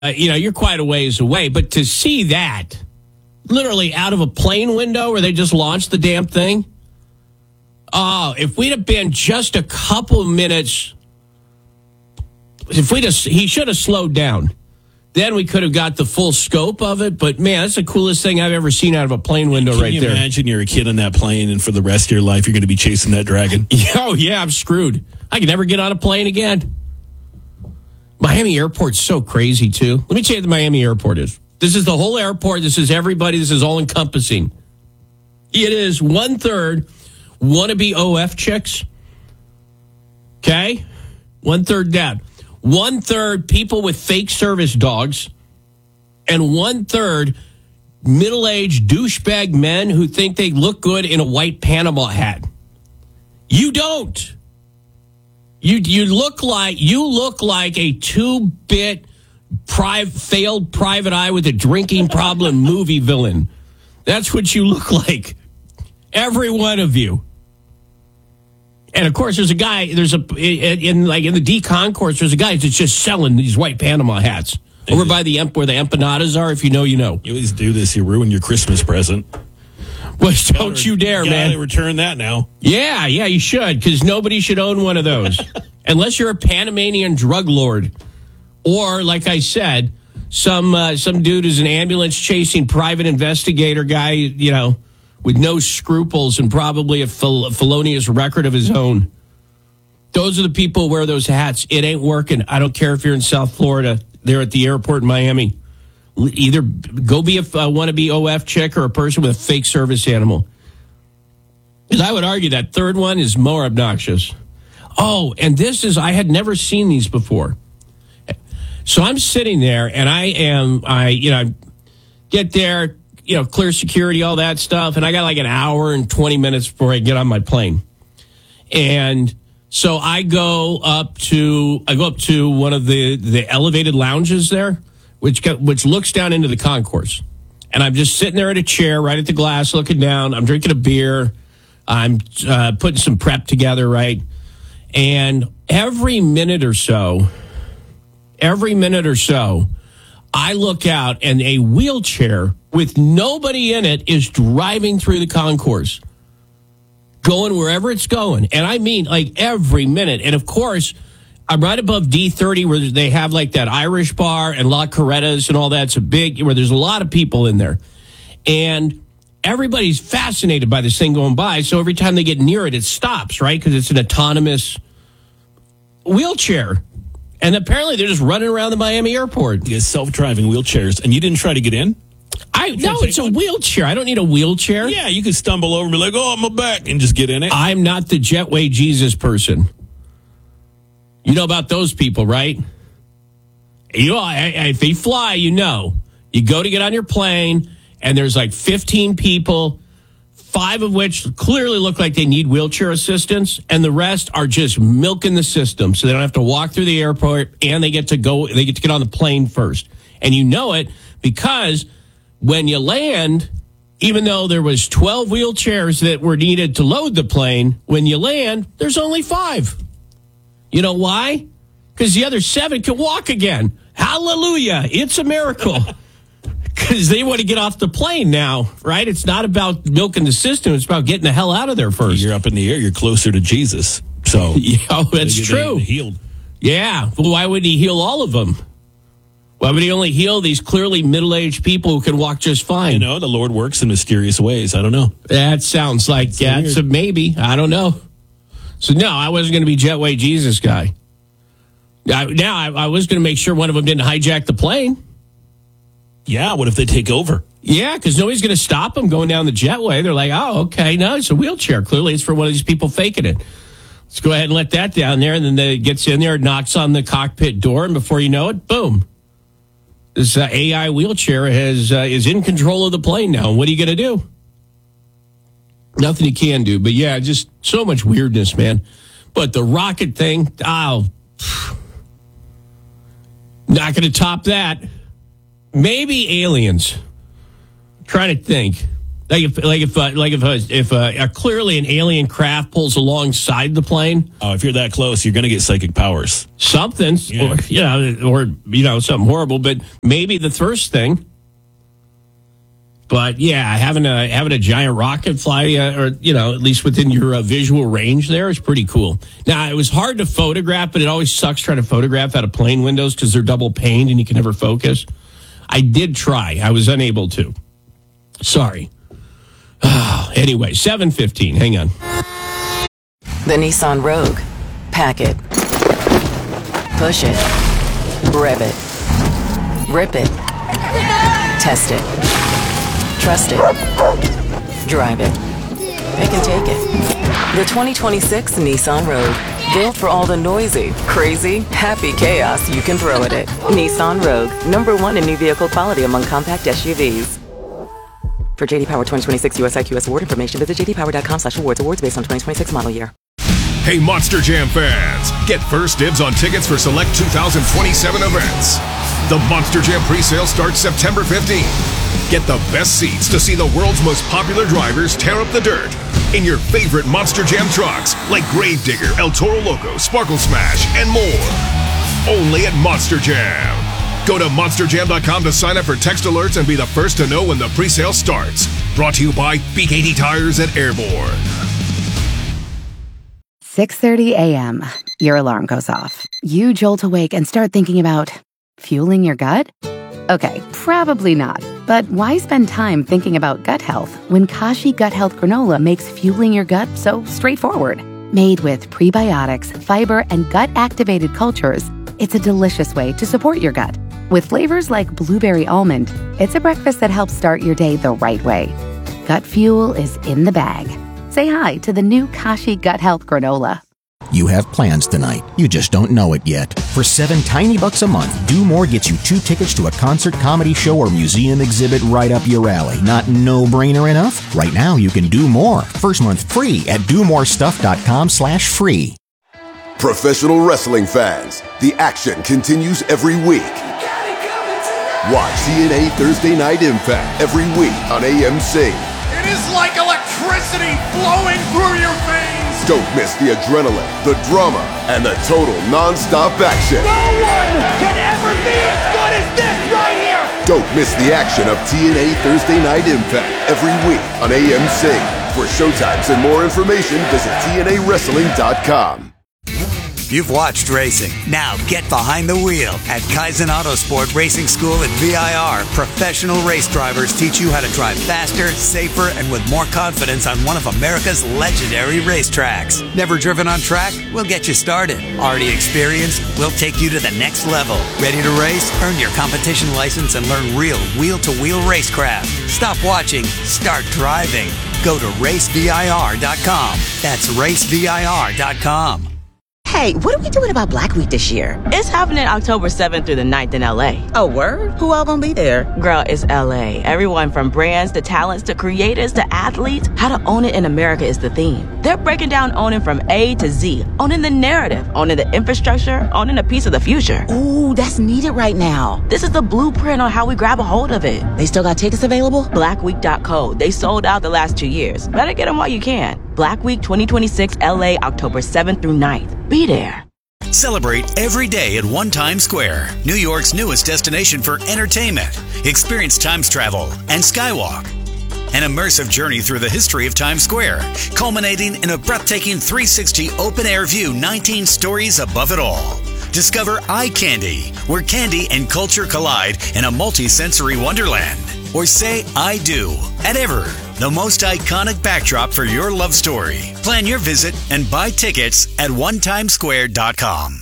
you're quite a ways away. But to see that literally out of a plane window where they just launched the damn thing. Oh, if we'd have been just a couple minutes, he should have slowed down. Then we could have got the full scope of it. But, man, that's the coolest thing I've ever seen out of a plane window right there. Can you imagine you're a kid in that plane and for the rest of your life you're going to be chasing that dragon? Oh, yeah, I'm screwed. I can never get on a plane again. Miami Airport's so crazy, too. Let me tell you what the Miami Airport is. This is the whole airport. This is everybody. This is all-encompassing. It is 1/3 wannabe OF chicks. Okay? 1/3 that. 1/3 people with fake service dogs. And 1/3 middle-aged douchebag men who think they look good in a white Panama hat. You don't. You look like a 2-bit failed private eye with a drinking problem movie villain. That's what you look like. Every one of you. And of course, there's a guy. In the D concourse, there's a guy that's just selling these white Panama hats over by where the empanadas are. If you know, you know. You always do this. You ruin your Christmas present. Well, don't you dare, man. You gotta return that now. Yeah, you should, because nobody should own one of those. Unless you're a Panamanian drug lord. Or, like I said, some dude who's an ambulance-chasing private investigator guy, with no scruples and probably a felonious record of his own. Those are the people who wear those hats. It ain't working. I don't care if you're in South Florida. They're at the airport in Miami. Either go be a wannabe OF chick or a person with a fake service animal. Because I would argue that third one is more obnoxious. Oh, and I had never seen these before. So I'm sitting there and I get there, clear security, all that stuff. And I got like an hour and 20 minutes before I get on my plane. And so I go up to one of the elevated lounges there, which looks down into the concourse. And I'm just sitting there at a chair right at the glass looking down. I'm drinking a beer. I'm putting some prep together, right? And every minute or so, I look out and a wheelchair with nobody in it is driving through the concourse, going wherever it's going. And I mean, like every minute. And of course, I'm right above D30 where they have like that Irish bar and La Coretta's and all that. It's where there's a lot of people in there. And everybody's fascinated by this thing going by. So every time they get near it, it stops, right? Because it's an autonomous wheelchair. And apparently they're just running around the Miami airport. You self-driving wheelchairs. And you didn't try to get in? No, it's a wheelchair. I don't need a wheelchair. Yeah, you could stumble over and be like, oh, I'm back, and just get in it. I'm not the Jetway Jesus person. You know about those people, right? If they fly, you know. You go to get on your plane, and there's like 15 people, 5 of which clearly look like they need wheelchair assistance, and the rest are just milking the system, so they don't have to walk through the airport, and they get to get on the plane first. And you know it because when you land, even though there was 12 wheelchairs that were needed to load the plane, when you land, there's only 5. You know why? Because the other 7 can walk again. Hallelujah. It's a miracle. Because they want to get off the plane now, right? It's not about milking the system. It's about getting the hell out of there first. You're up in the air. You're closer to Jesus. So that's true. Healed. Yeah. Well, why would he heal all of them? Why would he only heal these clearly middle-aged people who can walk just fine? The Lord works in mysterious ways. I don't know. That sounds like it's a maybe. I don't know. So, no, I wasn't going to be Jetway Jesus guy. I was going to make sure one of them didn't hijack the plane. Yeah, what if they take over? Yeah, because nobody's going to stop them going down the jetway. They're like, oh, okay, no, it's a wheelchair. Clearly, it's for one of these people faking it. Let's go ahead and let that down there. And then it gets in there, knocks on the cockpit door, and before you know it, boom. This AI wheelchair is in control of the plane now. What are you going to do? Nothing you can do. But, yeah, just so much weirdness, man. But the rocket thing, not going to top that. Maybe aliens. I'm trying to think. If clearly an alien craft pulls alongside the plane, Oh, if you're that close, you're going to get psychic powers. something, Yeah. or something horrible. But maybe the first thing. But yeah, having a giant rocket fly, or at least within your visual range, there is pretty cool. Now it was hard to photograph, but it always sucks trying to photograph out of plane windows because they're double paned and you can never focus. I did try, I was unable to. Sorry. Anyway, 7:15. Hang on. The Nissan Rogue. Pack it. Push it. Rev it. Rip it. Test it. Trust it. Drive it. They can take it. The 2026 Nissan Rogue. Built for all the noisy, crazy, happy chaos you can throw at it. Nissan Rogue. #1 in new vehicle quality among compact SUVs. For JD Power 2026 US IQS award information, visit jdpower.com/awards. Awards based on 2026 model year. Hey, Monster Jam fans! Get first dibs on tickets for select 2027 events. The Monster Jam presale starts September 15th. Get the best seats to see the world's most popular drivers tear up the dirt in your favorite Monster Jam trucks like Gravedigger, El Toro Loco, Sparkle Smash, and more. Only at Monster Jam. Go to monsterjam.com to sign up for text alerts and be the first to know when the presale starts. Brought to you by BKT Tires at Airborne. 6:30 a.m. Your alarm goes off. You jolt awake and start thinking about fueling your gut? Okay, probably not. But why spend time thinking about gut health when Kashi Gut Health Granola makes fueling your gut so straightforward? Made with prebiotics, fiber, and gut-activated cultures, it's a delicious way to support your gut. With flavors like blueberry almond, it's a breakfast that helps start your day the right way. Gut fuel is in the bag. Say hi to the new Kashi Gut Health Granola. You have plans tonight. You just don't know it yet. For $7 tiny bucks a month, Do More gets you 2 tickets to a concert, comedy show, or museum exhibit right up your alley. Not no-brainer enough? Right now, you can do more. First month free at domorestuff.com/free. Professional wrestling fans, the action continues every week. Watch TNA Thursday Night Impact every week on AMC. It is like electricity flowing through your veins. Don't miss the adrenaline, the drama, and the total non-stop action. No one can ever be as good as this right here. Don't miss the action of TNA Thursday Night Impact every week on AMC. For showtimes and more information, visit TNAWrestling.com. You've watched racing. Now get behind the wheel. At Kaizen Autosport Racing School at VIR, professional race drivers teach you how to drive faster, safer, and with more confidence on one of America's legendary racetracks. Never driven on track? We'll get you started. Already experienced? We'll take you to the next level. Ready to race? Earn your competition license and learn real wheel-to-wheel racecraft. Stop watching. Start driving. Go to racevir.com. That's racevir.com. Hey, what are we doing about Black Week this year? It's happening October 7th through the 9th in LA. Oh, word? Who all gonna be there? Girl, it's LA. Everyone from brands to talents to creators to athletes. How to own it in America is the theme. They're breaking down owning from A to Z. Owning the narrative, owning the infrastructure, owning a piece of the future. Ooh, that's needed right now. This is the blueprint on how we grab a hold of it. They still got tickets available? Blackweek.co. They sold out the last 2 years. Better get them while you can. Black Week 2026 LA, October 7th through 9th. Be there. Celebrate every day at One Times Square, New York's newest destination for entertainment. Experience Times travel and Skywalk. An immersive journey through the history of Times Square, culminating in a breathtaking 360 open-air view 19 stories above it all. Discover Eye Candy, where candy and culture collide in a multi-sensory wonderland. Or say I do at Ever, the most iconic backdrop for your love story. Plan your visit and buy tickets at onetimesquare.com.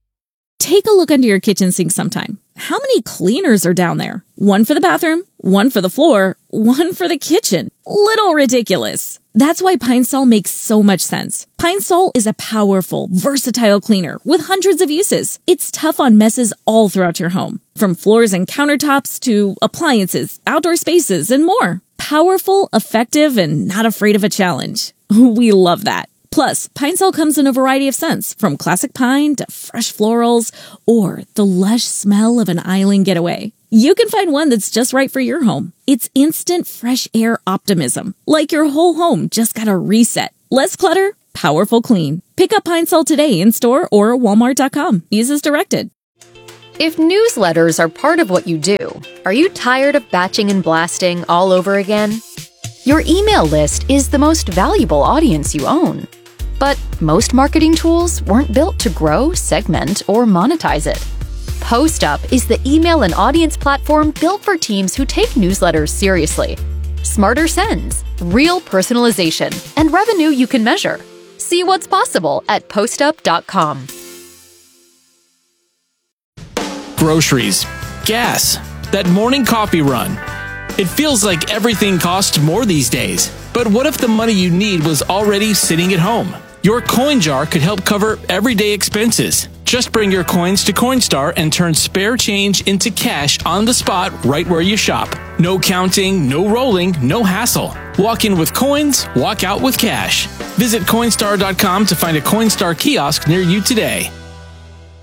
Take a look under your kitchen sink sometime. How many cleaners are down there? One for the bathroom, one for the floor, one for the kitchen. Little ridiculous. That's why Pine Sol makes so much sense. Pine Sol is a powerful, versatile cleaner with hundreds of uses. It's tough on messes all throughout your home, from floors and countertops to appliances, outdoor spaces, and more. Powerful, effective, and not afraid of a challenge. We love that. Plus, Pine Sol comes in a variety of scents, from classic pine to fresh florals or the lush smell of an island getaway. you can find one that's just right for your home. It's instant fresh air optimism, like your whole home just got a reset. Less clutter, powerful clean. Pick up Pine Sol today in-store or walmart.com. Use as directed. If newsletters are part of what you do, are you tired of batching and blasting all over again? Your email list is the most valuable audience you own. But most marketing tools weren't built to grow, segment, or monetize it. PostUp is the email and audience platform built for teams who take newsletters seriously. Smarter sends, real personalization, and revenue you can measure. See what's possible at postup.com. Groceries, gas, that morning coffee run. It feels like everything costs more these days. But what if the money you need was already sitting at home? Your coin jar could help cover everyday expenses. Just bring your coins to Coinstar and turn spare change into cash on the spot right where you shop. No counting, no rolling, no hassle. Walk in with coins, walk out with cash. Visit Coinstar.com to find a Coinstar kiosk near you today.